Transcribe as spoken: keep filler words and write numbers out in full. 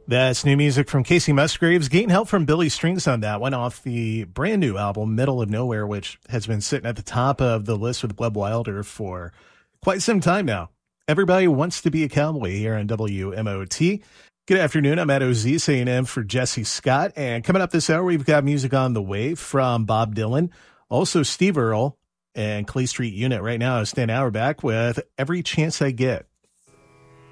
That's new music from Casey Musgraves. Getting help from Billy Strings on that one off the brand new album, Middle of Nowhere, which has been sitting at the top of the list with Webb Wilder for quite some time now. Everybody wants to be a cowboy here on W M O T. Good afternoon. I'm Matt O'Z saying in for Jesse Scott. And coming up this hour, we've got music on the way from Bob Dylan, also Steve Earle and Clay Street Unit. Right now, I stand hour back with Every Chance I Get.